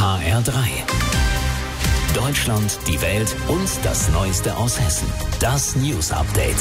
HR3. Deutschland, die Welt und das Neueste aus Hessen. Das News Update.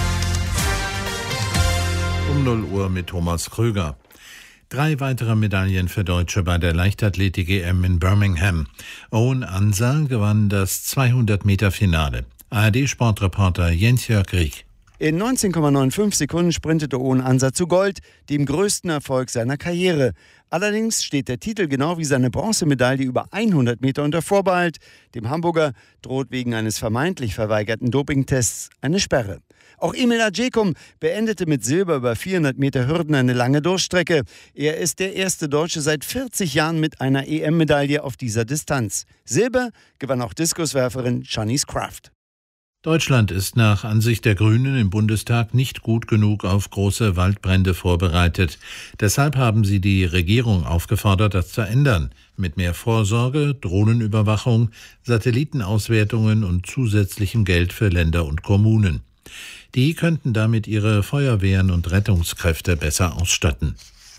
Um 0 Uhr mit Thomas Krüger. 3 weitere Medaillen für Deutsche bei der Leichtathletik-EM in Birmingham. Owen Ansa gewann das 200-Meter-Finale. ARD-Sportreporter Jens-Jörg Rieck. In 19,95 Sekunden sprintete Owen Ansa zu Gold, dem größten Erfolg seiner Karriere. Allerdings steht der Titel genau wie seine Bronzemedaille über 100 Meter unter Vorbehalt. Dem Hamburger droht wegen eines vermeintlich verweigerten Dopingtests eine Sperre. Auch Emil Acecum beendete mit Silber über 400 Meter Hürden eine lange Durchstrecke. Er ist der erste Deutsche seit 40 Jahren mit einer EM-Medaille auf dieser Distanz. Silber gewann auch Diskuswerferin Shanice Kraft. Deutschland ist nach Ansicht der Grünen im Bundestag nicht gut genug auf große Waldbrände vorbereitet. Deshalb haben sie die Regierung aufgefordert, das zu ändern. Mit mehr Vorsorge, Drohnenüberwachung, Satellitenauswertungen und zusätzlichem Geld für Länder und Kommunen. Die könnten damit ihre Feuerwehren und Rettungskräfte besser ausstatten.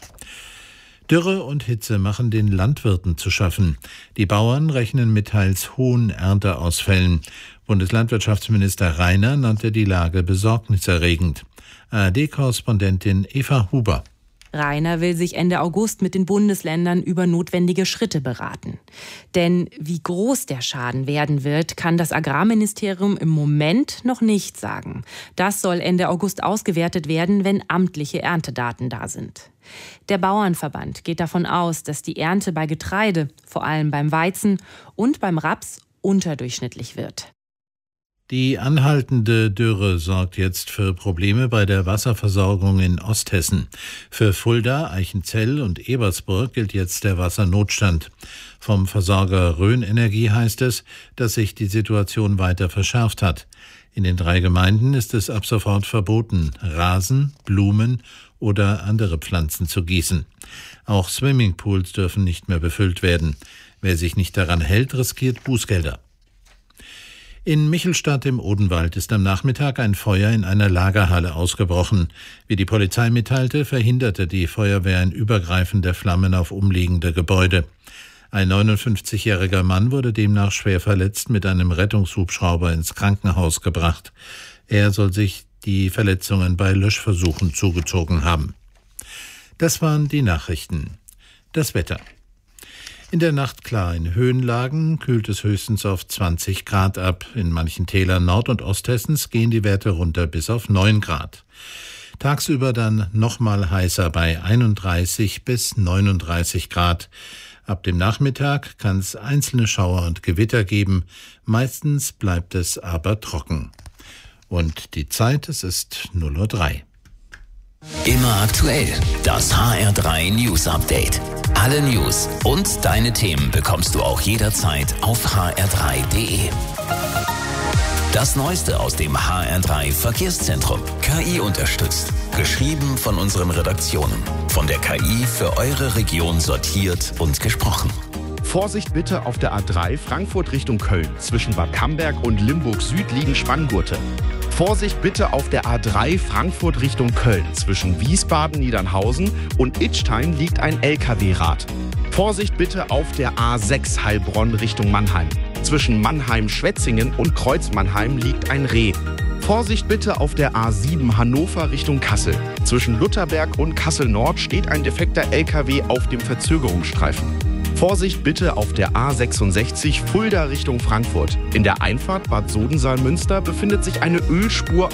Dürre und Hitze machen den Landwirten zu schaffen. Die Bauern rechnen mit teils hohen Ernteausfällen. Bundeslandwirtschaftsminister Reiner nannte die Lage besorgniserregend. ARD-Korrespondentin Eva Huber. Reiner will sich Ende August mit den Bundesländern über notwendige Schritte beraten. Denn wie groß der Schaden werden wird, kann das Agrarministerium im Moment noch nicht sagen. Das soll Ende August ausgewertet werden, wenn amtliche Erntedaten da sind. Der Bauernverband geht davon aus, dass die Ernte bei Getreide, vor allem beim Weizen und beim Raps, unterdurchschnittlich wird. Die anhaltende Dürre sorgt jetzt für Probleme bei der Wasserversorgung in Osthessen. Für Fulda, Eichenzell und Ebersburg gilt jetzt der Wassernotstand. Vom Versorger Rhön Energie heißt es, dass sich die Situation weiter verschärft hat. In den 3 Gemeinden ist es ab sofort verboten, Rasen, Blumen oder andere Pflanzen zu gießen. Auch Swimmingpools dürfen nicht mehr befüllt werden. Wer sich nicht daran hält, riskiert Bußgelder. In Michelstadt im Odenwald ist am Nachmittag ein Feuer in einer Lagerhalle ausgebrochen. Wie die Polizei mitteilte, verhinderte die Feuerwehr ein Übergreifen der Flammen auf umliegende Gebäude. Ein 59-jähriger Mann wurde demnach schwer verletzt mit einem Rettungshubschrauber ins Krankenhaus gebracht. Er soll sich die Verletzungen bei Löschversuchen zugezogen haben. Das waren die Nachrichten. Das Wetter. In der Nacht klar, in Höhenlagen kühlt es höchstens auf 20 Grad ab. In manchen Tälern Nord- und Osthessens gehen die Werte runter bis auf 9 Grad. Tagsüber dann nochmal heißer bei 31 bis 39 Grad. Ab dem Nachmittag kann es einzelne Schauer und Gewitter geben. Meistens bleibt es aber trocken. Und die Zeit, es ist 0:03 Uhr. Immer aktuell. Das HR3 News Update. Alle News und deine Themen bekommst du auch jederzeit auf hr3.de. Das Neueste aus dem HR3 Verkehrszentrum. KI unterstützt. Geschrieben von unseren Redaktionen. Von der KI für eure Region sortiert und gesprochen. Vorsicht bitte auf der A3 Frankfurt Richtung Köln. Zwischen Bad Camberg und Limburg Süd liegen Spanngurte. Vorsicht bitte auf der A3 Frankfurt Richtung Köln. Zwischen Wiesbaden, Niedernhausen und Idstein liegt ein LKW-Rad. Vorsicht bitte auf der A6 Heilbronn Richtung Mannheim. Zwischen Mannheim-Schwetzingen und Kreuz-Mannheim liegt ein Reh. Vorsicht bitte auf der A7 Hannover Richtung Kassel. Zwischen Lutherberg und Kassel-Nord steht ein defekter LKW auf dem Verzögerungsstreifen. Vorsicht bitte auf der A66 Fulda Richtung Frankfurt. In der Einfahrt Bad Sodensaal-Münster befindet sich eine Ölspur